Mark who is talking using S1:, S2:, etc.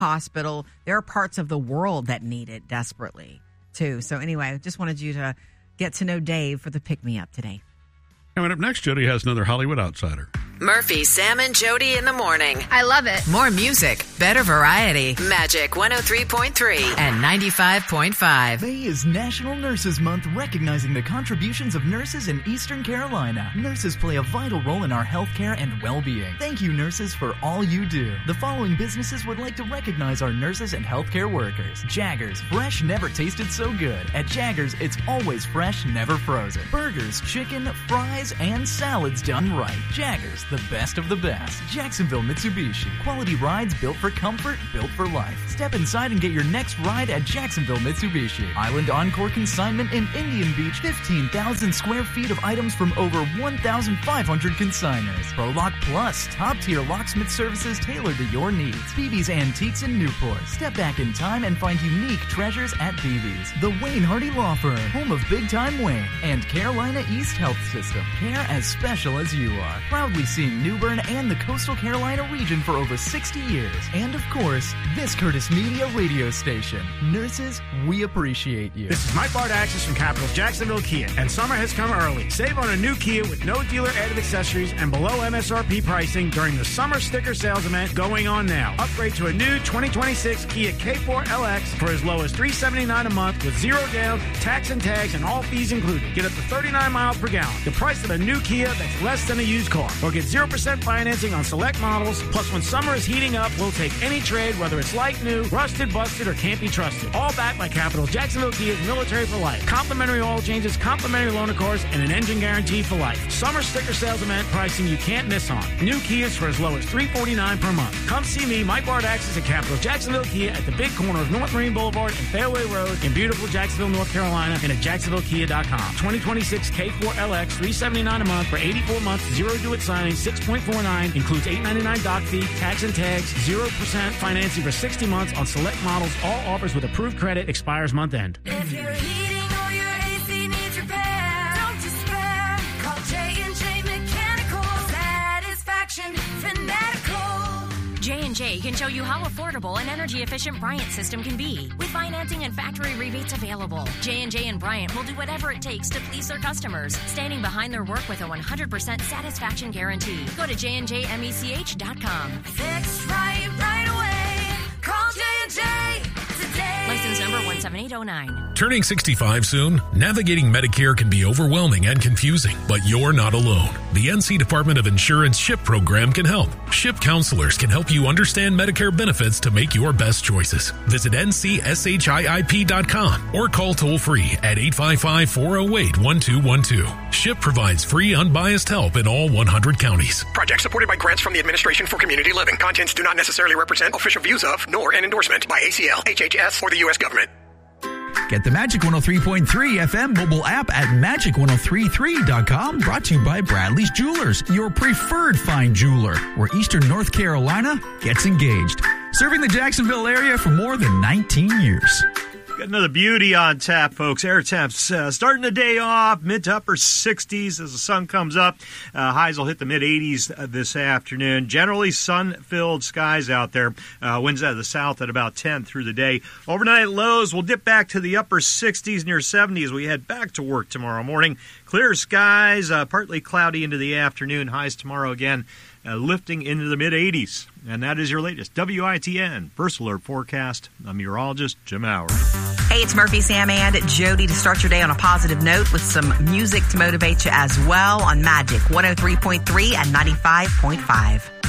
S1: hospital. There are parts of the world that need it desperately, too. So anyway, I just wanted you to get to know Dave for the pick-me-up today.
S2: Coming up next, Jody has another Hollywood Outsider.
S3: Murphy, Sam, and Jody in the morning.
S4: I love it.
S3: More music, better variety. Magic 103.3 and 95.5.
S5: May is National Nurses Month, recognizing the contributions of nurses in Eastern Carolina. Nurses play a vital role in our healthcare and well-being. Thank you, nurses, for all you do. The following businesses would like to recognize our nurses and healthcare workers. Jaggers, fresh never tasted so good. At Jaggers, it's always fresh, never frozen. Burgers, chicken, fries, and salads done right. Jaggers, the best of the best. Jacksonville Mitsubishi. Quality rides built for comfort, built for life. Step inside and get your next ride at Jacksonville Mitsubishi. Island Encore Consignment in Indian Beach. 15,000 square feet of items from over 1,500 consigners. ProLock Plus. Top-tier locksmith services tailored to your needs. BB's Antiques in Newport. Step back in time and find unique treasures at BB's. The Wayne Hardy Law Firm. Home of Big Time Wayne. And Carolina East Health System. Care as special as you are. Proudly seeing New Bern and the Coastal Carolina region for over 60 years. And of course, this Curtis Media radio station. Nurses, we appreciate you.
S6: This is Mike Bardaxis from Capital Jacksonville Kia, and summer has come early. Save on a new Kia with no dealer added accessories and below MSRP pricing during the summer sticker sales event going on now. Upgrade to a new 2026 Kia K4 LX for as low as $379 a month with zero down, tax and tags, and all fees included. Get up to 39 miles per gallon. The price of a new Kia that's less than a used car. Or get 0% financing on select models. Plus, when summer is heating up, we'll take any trade, whether it's like new, rusted, busted, or can't be trusted. All backed by Capital Jacksonville Kia's Military for Life. Complimentary oil changes, complimentary loaner cars, and an engine guarantee for life. Summer sticker sales event pricing you can't miss on. New Kias for as low as $349 per month. Come see me, Mike Bardaxis, at Capital Jacksonville Kia at the big corner of North Marine Boulevard and Fairway Road in beautiful Jacksonville, North Carolina, and at JacksonvilleKia.com. 2026 K4 LX, $379 a month for 84 months, zero due at signing, 6.49, includes $899 doc fee, tax and tags, 0% financing for 60 months on select models. All offers with approved credit, expires month end.
S7: If your heating or your AC needs repair, don't despair. Call J&J Mechanical. Satisfaction Fanatical.
S8: J&J can show you how affordable an energy-efficient Bryant system can be. With financing and factory rebates available, J&J and Bryant will do whatever it takes to please their customers, standing behind their work with a 100% satisfaction guarantee. Go to jnjmech.com.
S7: Fixed right away. Call J&J today.
S8: License number 17809.
S9: Turning 65 soon? Navigating Medicare can be overwhelming and confusing, but you're not alone. The NC Department of Insurance SHIP program can help. SHIP counselors can help you understand Medicare benefits to make your best choices. Visit ncship.com or call toll-free at 855-408-1212. SHIP provides free, unbiased help in all 100 counties.
S10: Project supported by grants from the Administration for Community Living. Contents do not necessarily represent official views of, nor an endorsement by ACL, HHS, or the U.S. government.
S11: Get the Magic 103.3 FM mobile app at magic1033.com. Brought to you by Bradley's Jewelers, your preferred fine jeweler, where Eastern North Carolina gets engaged. Serving the Jacksonville area for more than 19 years.
S12: Got another beauty on tap, folks. Air temps starting the day off, mid to upper 60s as the sun comes up. Highs will hit the mid-80s this afternoon. Generally sun-filled skies out there. Winds out of the south at about 10 through the day. Overnight lows will dip back to the upper 60s, near 70s. We head back to work tomorrow morning. Clear skies, partly cloudy into the afternoon. Highs tomorrow again. Lifting into the mid-80s. And that is your latest WITN First Alert Forecast. I'm meteorologist Jim Howard.
S1: Hey, it's Murphy, Sam, and Jody to start your day on a positive note with some music to motivate you as well on Magic 103.3 and 95.5.